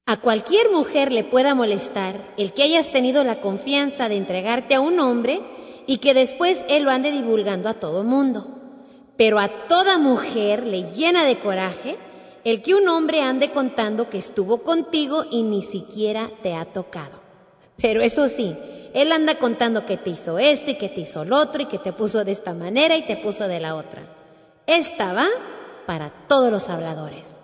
A cualquier mujer le pueda molestar el que hayas tenido la confianza de entregarte a un hombre y que después él lo ande divulgando a todo mundo. Pero a toda mujer le llena de coraje el que un hombre ande contando que estuvo contigo y ni siquiera te ha tocado. Pero eso sí, él anda contando que te hizo esto y que te hizo lo otro y que te puso de esta manera y te puso de la otra. Esta va para todos los habladores.